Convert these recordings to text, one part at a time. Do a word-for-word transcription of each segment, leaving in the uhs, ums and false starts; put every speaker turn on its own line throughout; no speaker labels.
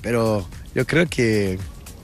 pero yo creo que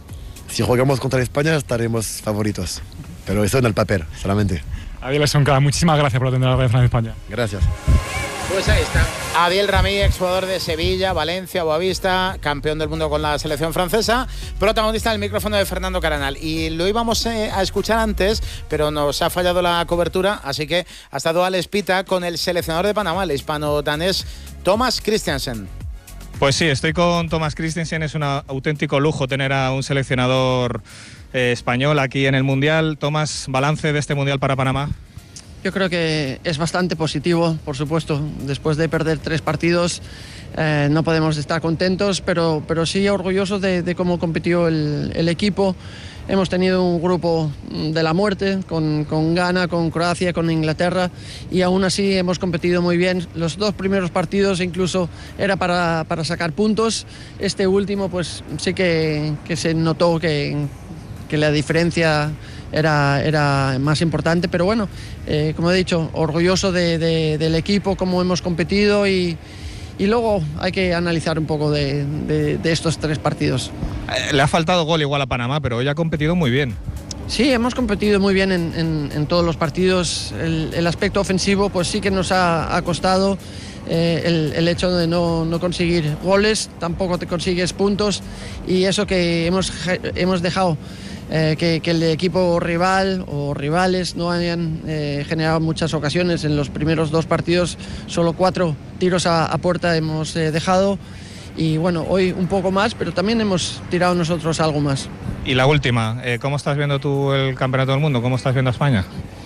si jugamos contra España estaremos favoritos. Pero eso en el papel, solamente.
Adiel Esonca, muchísimas gracias por atender a la Radio Francia España.
Gracias.
Pues ahí está. Adiel Rami, exjugador de Sevilla, Valencia, Boavista, campeón del mundo con la selección francesa, protagonista del micrófono de Fernando Caranal. Y lo íbamos eh, a escuchar antes, pero nos ha fallado la cobertura, así que ha estado Alex Pita con el seleccionador de Panamá, el hispano-danés Thomas Christiansen.
Pues sí, estoy con Thomas Christiansen. Es un auténtico lujo tener a un seleccionador eh, español aquí en el Mundial. Thomas, balance de este Mundial para Panamá.
Yo creo que es bastante positivo, por supuesto. Después de perder tres partidos eh, no podemos estar contentos, pero, pero sí orgullosos de, de cómo compitió el, el equipo. Hemos tenido un grupo de la muerte con, con Ghana, con Croacia, con Inglaterra, y aún así hemos competido muy bien. Los dos primeros partidos incluso era para, para sacar puntos. Este último pues sí que, que se notó que, que la diferencia Era, era más importante, pero bueno, eh, como he dicho, orgulloso de, de, del equipo, cómo hemos competido, y, y luego hay que analizar un poco de, de, de estos tres partidos.
Eh, le ha faltado gol igual a Panamá, pero hoy ha competido muy bien.
Sí, hemos competido muy bien en, en, en todos los partidos. El, el aspecto ofensivo pues sí que nos ha, ha costado. Eh, el, el hecho de no, no conseguir goles, tampoco te consigues puntos, y eso que hemos, hemos dejado Eh, que, que el equipo rival o rivales no hayan eh, generado muchas ocasiones. En los primeros dos partidos solo cuatro tiros a, a puerta hemos eh, dejado, y bueno, hoy un poco más, pero también hemos tirado nosotros algo más.
Y la última, eh, ¿cómo estás viendo tú el Campeonato del Mundo? ¿Cómo estás viendo a España?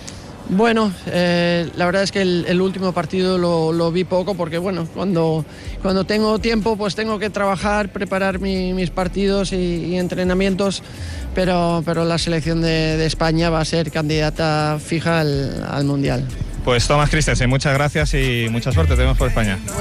Bueno, eh, la verdad es que el, el último partido lo, lo vi poco, porque bueno, cuando, cuando tengo tiempo pues tengo que trabajar, preparar mi, mis partidos y, y entrenamientos, pero, pero la selección de, de España va a ser candidata fija al, al Mundial.
Pues Thomas Christiansen, muchas gracias y mucha suerte, te vemos por España.